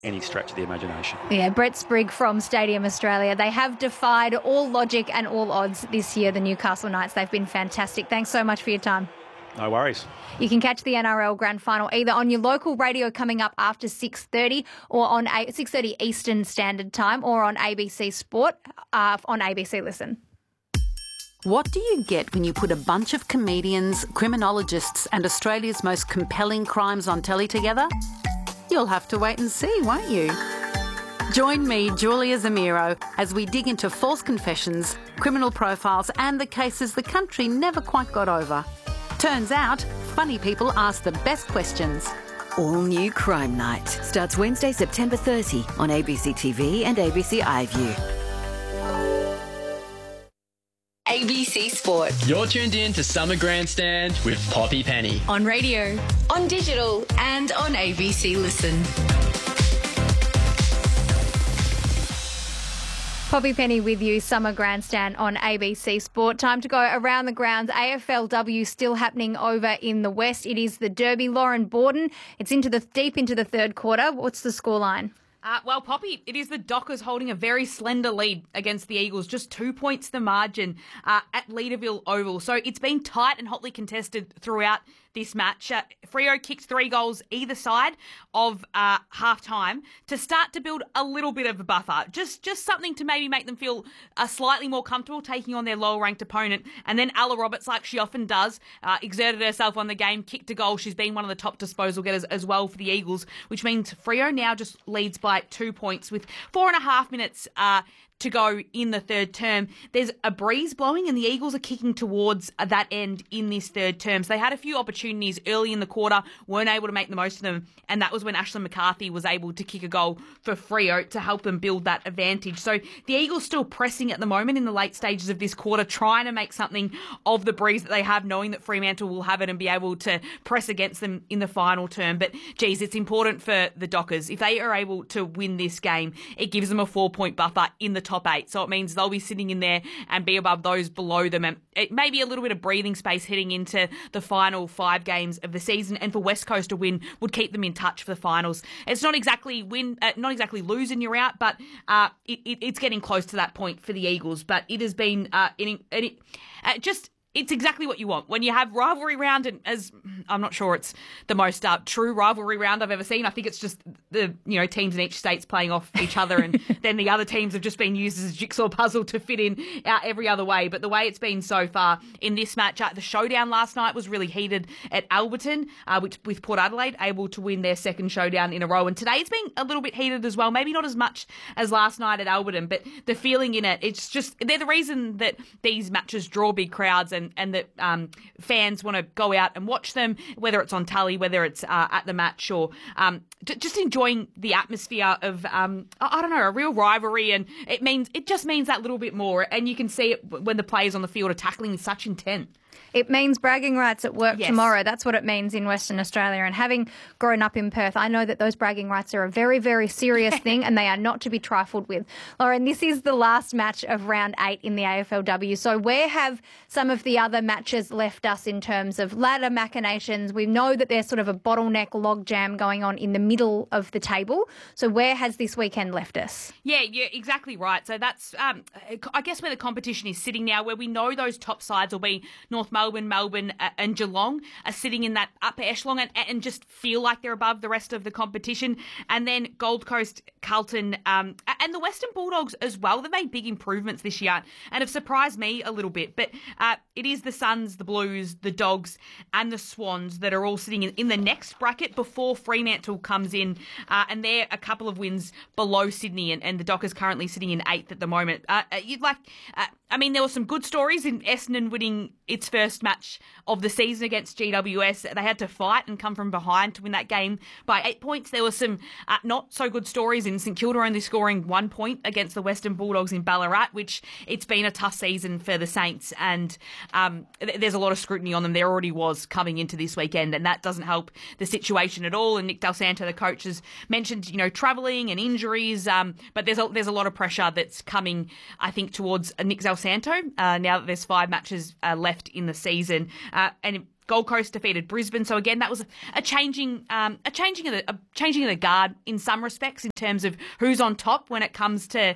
any stretch of the imagination. Yeah, Brett Sprigg from Stadium Australia. They have defied all logic and all odds this year, the Newcastle Knights. They've been fantastic. Thanks so much for your time. No worries. You can catch the NRL Grand Final either on your local radio coming up after 6:30 or on 6:30 Eastern Standard Time, or on ABC Sport on ABC Listen. What do you get when you put a bunch of comedians, criminologists and Australia's most compelling crimes on telly together? You'll have to wait and see, won't you? Join me, Julia Zamiro, as we dig into false confessions, criminal profiles and the cases the country never quite got over. Turns out, funny people ask the best questions. All new Crime Night starts Wednesday, September 30 on ABC TV and ABC iView. ABC Sport. You're tuned in to Summer Grandstand with Poppy Penny. On radio, on digital, and on ABC Listen. Poppy Penny with you, Summer Grandstand on ABC Sport. Time to go around the grounds. AFLW still happening over in the West. It is the Derby. Lauren Borden. It's deep into the third quarter. What's the scoreline? Well, Poppy, it is the Dockers holding a very slender lead against the Eagles, just 2 points the margin at Leederville Oval. So it's been tight and hotly contested throughout this match. Freo kicked 3 goals either side of half-time to start to build a little bit of a buffer. Just something to maybe make them feel slightly more comfortable taking on their lower-ranked opponent. And then Ella Roberts, like she often does, exerted herself on the game, kicked a goal. She's been one of the top disposal getters as well for the Eagles, which means Freo now just leads by 2 points with 4.5 minutes to go in the third term. There's a breeze blowing and the Eagles are kicking towards that end in this third term. So they had a few opportunities early in the quarter, weren't able to make the most of them, and that was when Ashlyn McCarthy was able to kick a goal for Freo to help them build that advantage. So the Eagles still pressing at the moment in the late stages of this quarter, trying to make something of the breeze that they have, knowing that Fremantle will have it and be able to press against them in the final term. But geez, it's important for the Dockers. If they are able to win this game, it gives them a 4-point buffer in the top 8. So it means they'll be sitting in there and be above those below them. And it may be a little bit of breathing space heading into the final 5 games of the season. And for West Coast to win would keep them in touch for the finals. It's not exactly lose and you're out, but it's getting close to that point for the Eagles. But it has been it's exactly what you want when you have rivalry round, and as I'm not sure it's the most true rivalry round I've ever seen. I think it's just the teams in each state's playing off each other, and then the other teams have just been used as a jigsaw puzzle to fit in every other way. But the way it's been so far in this match, the showdown last night was really heated at Alberton, with Port Adelaide able to win their second showdown in a row. And today it's been a little bit heated as well, maybe not as much as last night at Alberton, but the feeling in it, it's just they're the reason that these matches draw big crowds and that fans want to go out and watch them, whether it's on tally, whether it's at the match, or just enjoying the atmosphere of, a real rivalry. And it just means that little bit more. And you can see it when the players on the field are tackling with such intent. It means bragging rights at work Yes. tomorrow. That's what it means in Western Australia. And having grown up in Perth, I know that those bragging rights are a very, very serious thing, and they are not to be trifled with. Lauren, this is the last match of round 8 in the AFLW. So where have some of the other matches left us in terms of ladder machinations? We know that there's sort of a bottleneck logjam going on in the middle of the table. So where has this weekend left us? Yeah, you're exactly right. So that's, I guess, where the competition is sitting now, where we know those top sides will be North Melbourne, and Geelong are sitting in that upper echelon and just feel like they're above the rest of the competition. And then Gold Coast, Carlton, and the Western Bulldogs as well. They've made big improvements this year and have surprised me a little bit. But it is the Suns, the Blues, the Dogs and the Swans that are all sitting in the next bracket before Fremantle comes in. And they're a couple of wins below Sydney, and the Dockers currently sitting in 8th at the moment. There were some good stories in Essendon winning its first match of the season against GWS. They had to fight and come from behind to win that game by 8 points. There were some not so good stories in St Kilda only scoring 1 point against the Western Bulldogs in Ballarat, which it's been a tough season for the Saints, and there's a lot of scrutiny on them. There already was coming into this weekend, and that doesn't help the situation at all. And Nick Del Santo, the coach, has mentioned travelling and injuries, but there's a lot of pressure that's coming, I think, towards Nick Del Santo now that there's 5 matches left in the season. And Gold Coast defeated Brisbane. So again, that was a changing of the guard in some respects in terms of who's on top when it comes to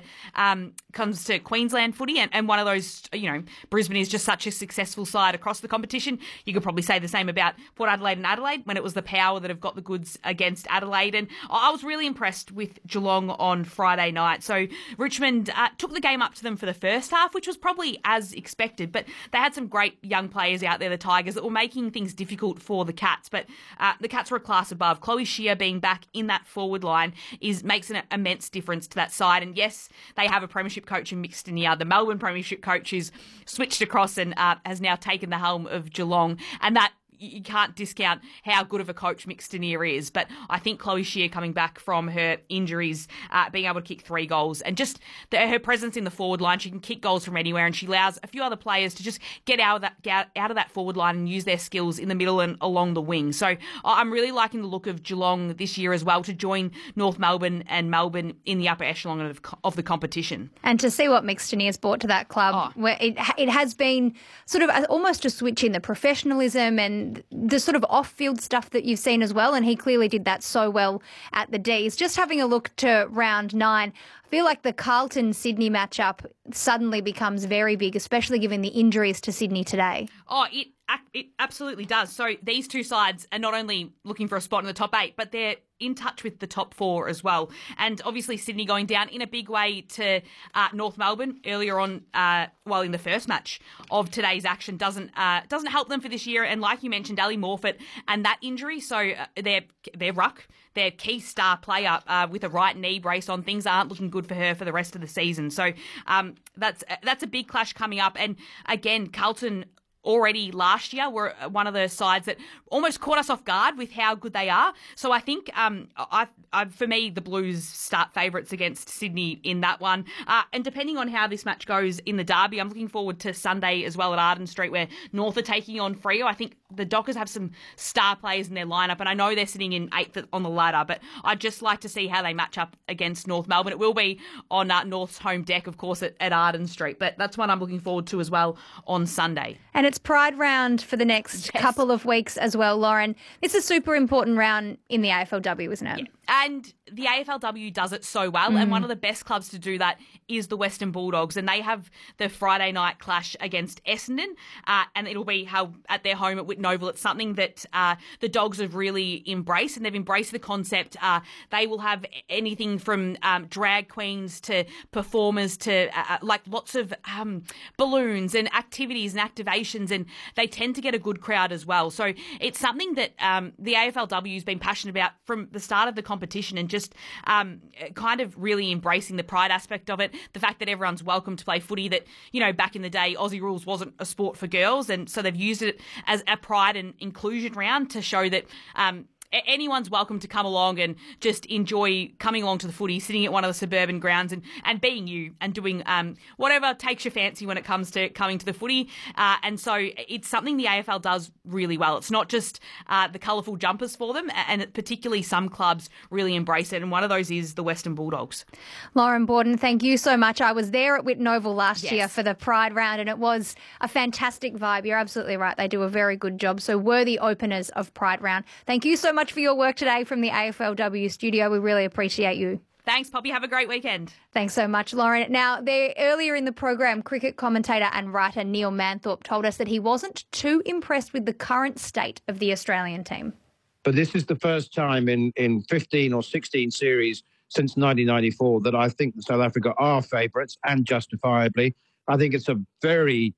Queensland footy. And one of those, Brisbane is just such a successful side across the competition. You could probably say the same about Port Adelaide and Adelaide when it was the Power that have got the goods against Adelaide. And I was really impressed with Geelong on Friday night. So Richmond took the game up to them for the first half, which was probably as expected, but they had some great young players out there, the Tigers, that were making things difficult for the Cats. But the Cats were a class above. Chloe Shear being back in that forward line makes an immense difference to that side. And yes, they have a premiership coach in Mick Stenier. The Melbourne premiership coach is switched across and has now taken the helm of Geelong. And that you can't discount how good of a coach Mick Stenier is. But I think Chloe Shear coming back from her injuries, being able to kick 3 goals, and just her presence in the forward line, she can kick goals from anywhere, and she allows a few other players to just get out of that forward line and use their skills in the middle and along the wing. So I'm really liking the look of Geelong this year as well, to join North Melbourne and Melbourne in the upper echelon of the competition. And to see what Mick Stenier's brought to that club, where it has been sort of almost a switch in the professionalism and the sort of off-field stuff that you've seen as well, and he clearly did that so well at the D's. Just having a look to round 9, I feel like the Carlton-Sydney matchup suddenly becomes very big, especially given the injuries to Sydney today. Oh, it absolutely does. So these two sides are not only looking for a spot in the top 8, but they're in touch with the top 4 as well. And obviously Sydney going down in a big way to North Melbourne earlier on, in the first match of today's action doesn't help them for this year. And like you mentioned, Ali Morfitt and that injury, so their ruck, their key star player with a right knee brace on, things aren't looking good for her for the rest of the season. So that's a big clash coming up. And again, Carlton already last year were one of the sides that almost caught us off guard with how good they are. So I think, for me, the Blues start favourites against Sydney in that one. And depending on how this match goes in the derby, I'm looking forward to Sunday as well at Arden Street, where North are taking on Freo. I think the Dockers have some star players in their lineup, and I know they're sitting in 8th on the ladder, but I'd just like to see how they match up against North Melbourne. It will be on North's home deck, of course, at Arden Street, but that's one I'm looking forward to as well on Sunday. And it's Pride round for the next couple of weeks as well, Lauren. It's a super important round in the AFLW, isn't it? Yeah. And the AFLW does it so well, and one of the best clubs to do that is the Western Bulldogs, and they have the Friday night clash against Essendon, and it'll be held at their home at Whitten Oval. It's something that the Dogs have really embraced, and they've embraced the concept. They will have anything from drag queens to performers to lots of balloons and activities and activations, and they tend to get a good crowd as well. So it's something that the AFLW has been passionate about from the start of the competition, and just kind of really embracing the pride aspect of it. The fact that everyone's welcome to play footy, that, back in the day, Aussie Rules wasn't a sport for girls, and so they've used it as a pride and inclusion round to show that anyone's welcome to come along and just enjoy coming along to the footy, sitting at one of the suburban grounds and being you and doing whatever takes your fancy when it comes to coming to the footy. And so it's something the AFL does really well. It's not just the colourful jumpers for them, and particularly some clubs really embrace it, and one of those is the Western Bulldogs. Lauren Borden, thank you so much. I was there at Whitten Oval last year for the Pride round, and it was a fantastic vibe. You're absolutely right. They do a very good job. So worthy openers of Pride round. Thank you so much for your work today from the AFLW studio. We really appreciate you. Thanks, Poppy. Have a great weekend. Thanks so much, Lauren. Now, earlier in the program, cricket commentator and writer Neil Manthorpe told us that he wasn't too impressed with the current state of the Australian team. But this is the first time in 15 or 16 series since 1994 that I think South Africa are favourites, and justifiably. I think it's a very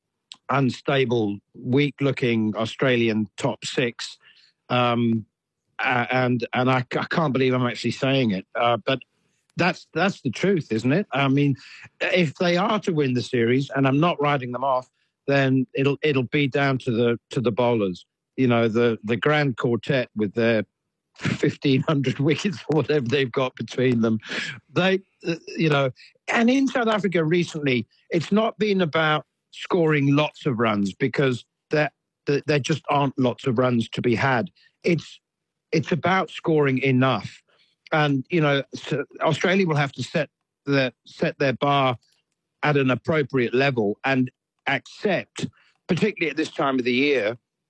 unstable, weak-looking Australian top 6. And I can't believe I'm actually saying it, but that's the truth, isn't it? I mean, if they are to win the series, and I'm not writing them off, then it'll be down to the bowlers. The grand quartet with their 1,500 wickets or whatever they've got between them. And in South Africa recently, it's not been about scoring lots of runs, because there just aren't lots of runs to be had. It's about scoring enough. And, so Australia will have to set their bar at an appropriate level and accept, particularly at this time of the year,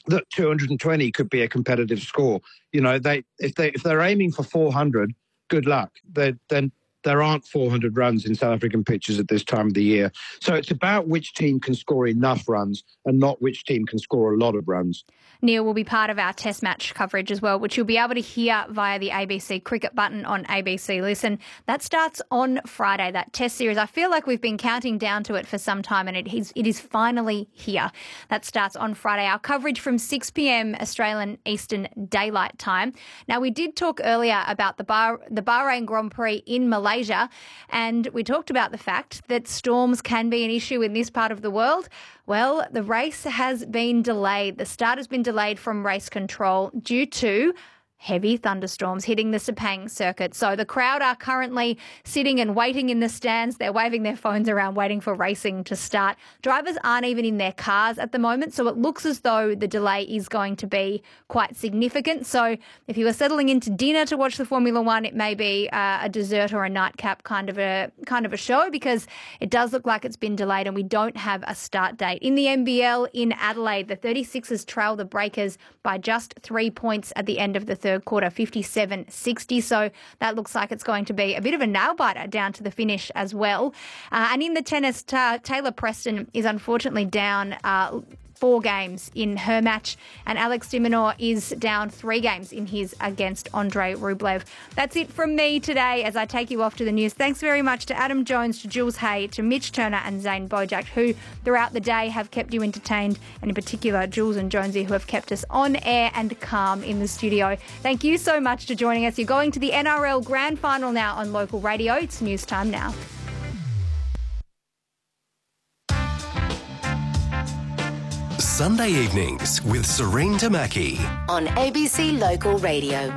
that 220 could be a competitive score. You know, if they're aiming for 400, good luck. Then there aren't 400 runs in South African pitches at this time of the year. So it's about which team can score enough runs and not which team can score a lot of runs. Neil will be part of our test match coverage as well, which you'll be able to hear via the ABC Cricket button on ABC Listen. That starts on Friday, that test series. I feel like we've been counting down to it for some time, and it is finally here. That starts on Friday. Our coverage from 6 p.m. Australian Eastern Daylight Time. Now, we did talk earlier about the Bahrain Grand Prix in Malaysia, and we talked about the fact that storms can be an issue in this part of the world. Well, the race has been delayed. The start has been delayed from race control due to heavy thunderstorms hitting the Sepang circuit. So the crowd are currently sitting and waiting in the stands. They're waving their phones around, waiting for racing to start. Drivers aren't even in their cars at the moment, so it looks as though the delay is going to be quite significant. So if you were settling into dinner to watch the Formula One, it may be a dessert or a nightcap kind of a show, because it does look like it's been delayed and we don't have a start date. In the NBL in Adelaide, the 36ers trail the Breakers by just 3 points at the end of the third quarter, 57-60. So that looks like it's going to be a bit of a nail-biter down to the finish as well. And in the tennis, Taylor Preston is unfortunately down 4 games in her match, and Alex de Minaur is down 3 games in his against Andre Rublev. That's it from me today as I take you off to the news. Thanks very much to Adam Jones, to Jules Hay, to Mitch Turner and Zane Bojack, who throughout the day have kept you entertained, and in particular Jules and Jonesy, who have kept us on air and calm in the studio. Thank you so much for joining us. You're going to the NRL Grand Final now on local radio. It's news time now. Sunday evenings with Serene Tamaki On ABC Local Radio.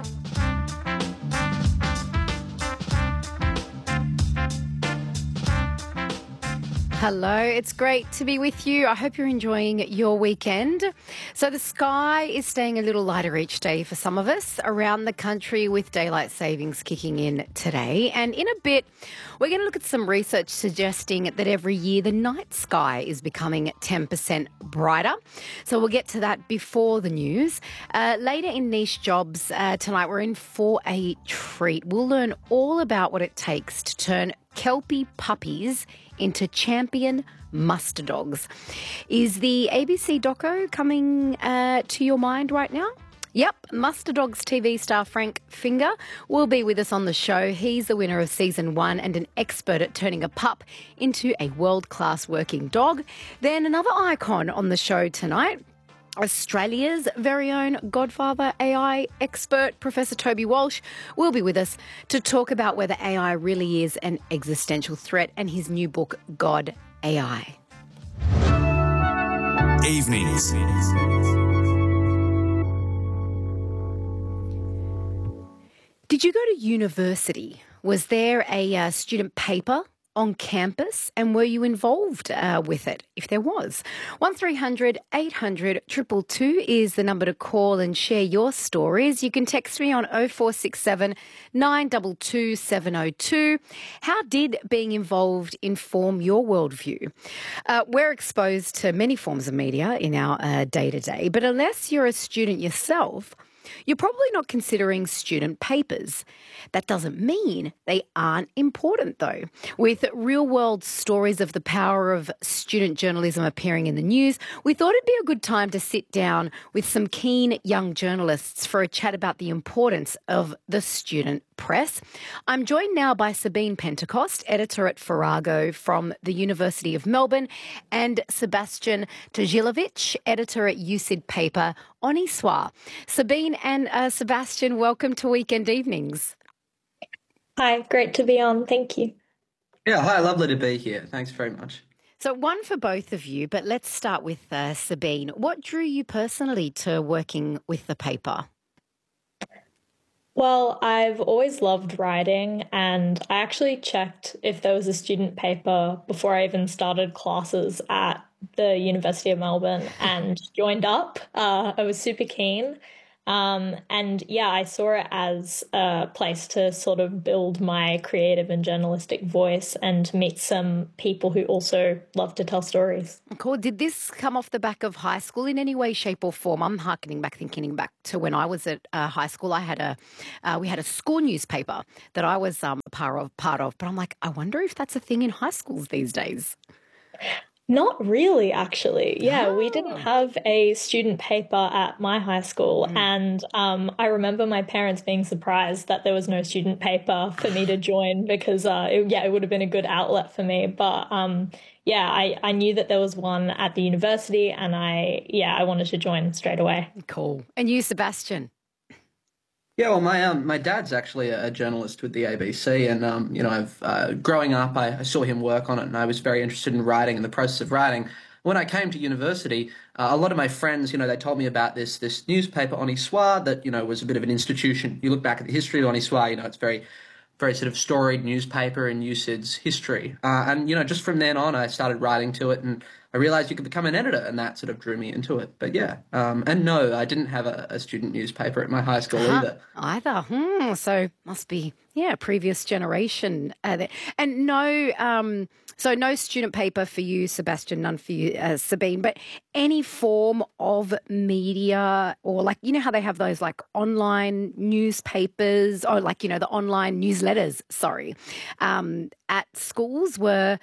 Hello, it's great to be with you. I hope you're enjoying your weekend. So the sky is staying a little lighter each day for some of us around the country, with daylight savings kicking in today. And in a bit, we're going to look at some research suggesting that every year the night sky is becoming 10% brighter. So we'll get to that before the news. Later in Niche Jobs tonight, we're in for a treat. We'll learn all about what it takes to turn Kelpie puppies into champion muster dogs. Is the ABC doco coming to your mind right now? Yep, Muster Dogs TV star Frank Finger will be with us on the show. He's the winner of season 1 and an expert at turning a pup into a world-class working dog. Then another icon on the show tonight, Australia's very own Godfather AI expert, Professor Toby Walsh, will be with us to talk about whether AI really is an existential threat, and his new book, God AI. Evenings. Did you go to university? Was there a student paper on campus, and were you involved with it, if there was? 1300 800 222 is the number to call and share your stories. You can text me on 0467 922 702. How did being involved inform your worldview? We're exposed to many forms of media in our day-to-day, but unless you're a student yourself, you're probably not considering student papers. That doesn't mean they aren't important, though. With real-world stories of the power of student journalism appearing in the news, we thought it'd be a good time to sit down with some keen young journalists for a chat about the importance of the student press. I'm joined now by Sabine Pentecost, editor at Farrago from the University of Melbourne, and Sebastian Tajilovic, editor at UCID paper On Histoire. Sabine and Sebastian, welcome to Weekend Evenings. Hi, great to be on. Thank you. Yeah, hi, lovely to be here. Thanks very much. So one for both of you, but let's start with Sabine. What drew you personally to working with the paper? Well, I've always loved writing, and I actually checked if there was a student paper before I even started classes at the University of Melbourne and joined up. I was super keen. And yeah, I saw it as a place to sort of build my creative and journalistic voice and meet some people who also love to tell stories. Cool. Did this come off the back of high school in any way, shape, or form? I'm thinking back to when I was at high school. We had a school newspaper that I was part of. But I'm like, I wonder if that's a thing in high schools these days. Not really, actually. Yeah, we didn't have a student paper at my high school. And I remember my parents being surprised that there was no student paper for me to join because, it would have been a good outlet for me. But, I knew that there was one at the university and I wanted to join straight away. Cool. And you, Sebastian? Yeah, well, my dad's actually a journalist with the ABC, and I've growing up, I saw him work on it, and I was very interested in writing and the process of writing. When I came to university, a lot of my friends, they told me about this newspaper, Honi Soit, that was a bit of an institution. You look back at the history of Honi Soit, it's very, very sort of storied newspaper in USYD's history, and just from then on, I started writing to it, and I realized you could become an editor, and that sort of drew me into it. But yeah, and no, I didn't have a student newspaper at my high school either. So must be, previous generation. And no, so no student paper for you, Sebastian, none for you, Sabine, but any form of media or how they have those online newspapers or the online newsletters, at schools were...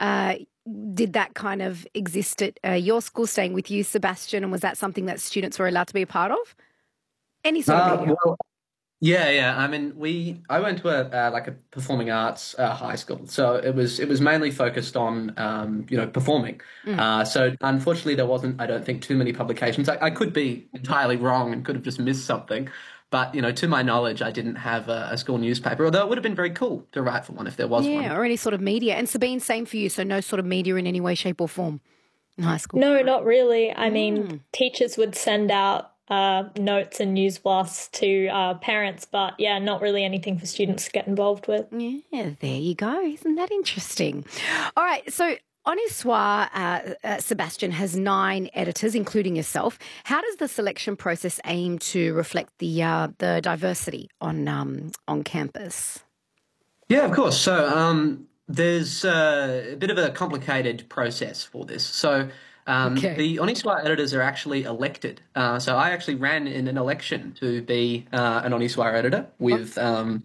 did that kind of exist at your school, staying with you, Sebastian, and was that something that students were allowed to be a part of? Any sort of media? Well, yeah. I mean, I went to a performing arts high school, so it was mainly focused on performing. So unfortunately, there wasn't, I don't think, too many publications. I could be entirely wrong and could have just missed something. But, to my knowledge, I didn't have a school newspaper, although it would have been very cool to write for one if there was one. Yeah, or any sort of media. And Sabine, same for you, so no sort of media in any way, shape or form in high school? No, not really. I mean, teachers would send out notes and news blasts to parents, but, not really anything for students to get involved with. Yeah, there you go. Isn't that interesting? All right, so... Honi Soit, Sebastian, has 9 editors, including yourself. How does the selection process aim to reflect the diversity on campus? Yeah, of course. So there's a bit of a complicated process for this. So the Honi Soit editors are actually elected. So I actually ran in an election to be an Honi Soit editor with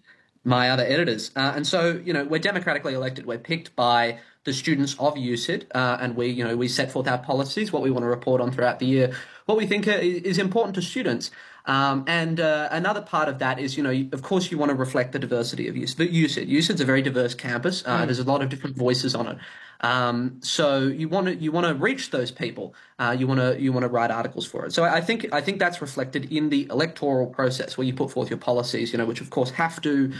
my other editors. And so, we're democratically elected. We're picked by the students of USYD, and we set forth our policies, what we want to report on throughout the year, what we think is important to students. And another part of that is, of course, you want to reflect the diversity of USYD. USYD's a very diverse campus. There's a lot of different voices on it. So you want to reach those people. You want to write articles for it. So I think that's reflected in the electoral process where you put forth your policies, which of course have to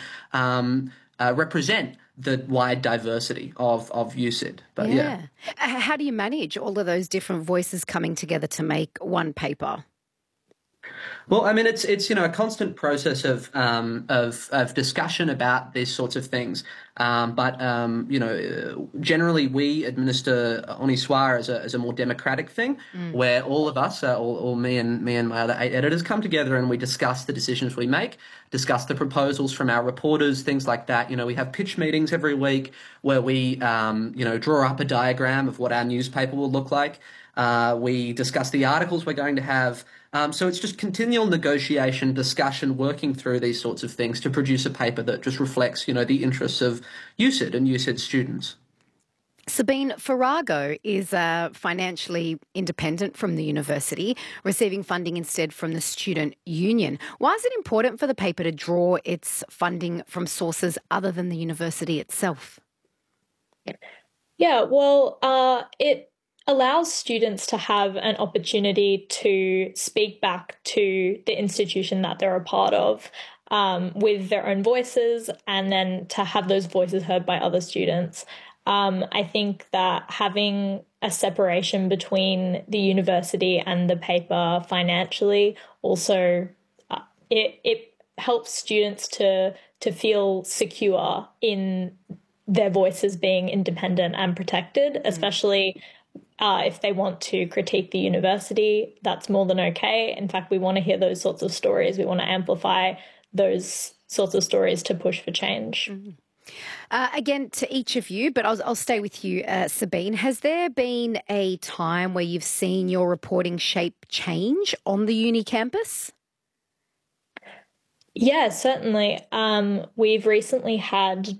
represent the wide diversity of USYD. But yeah. How do you manage all of those different voices coming together to make one paper? Well, I mean, it's a constant process of discussion about these sorts of things. But generally we administer Honi Soit as a more democratic thing, where all of us, all me and my other 8 editors, come together and we discuss the decisions we make, discuss the proposals from our reporters, things like that. We have pitch meetings every week where we draw up a diagram of what our newspaper will look like. We discuss the articles we're going to have. So it's just continual negotiation, discussion, working through these sorts of things to produce a paper that just reflects, the interests of USYD and USYD students. Sabine, Farrago is financially independent from the university, receiving funding instead from the student union. Why is it important for the paper to draw its funding from sources other than the university itself? Yeah, well, it allows students to have an opportunity to speak back to the institution that they're a part of with their own voices, and then to have those voices heard by other students. I think that having a separation between the university and the paper financially also it helps students to feel secure in their voices being independent and protected, especially If they want to critique the university, that's more than okay. In fact, we want to hear those sorts of stories. We want to amplify those sorts of stories to push for change. Mm-hmm. Again, to each of you, but I'll stay with you, Sabine. Has there been a time where you've seen your reporting shape change on the uni campus? Yeah, certainly. We've recently had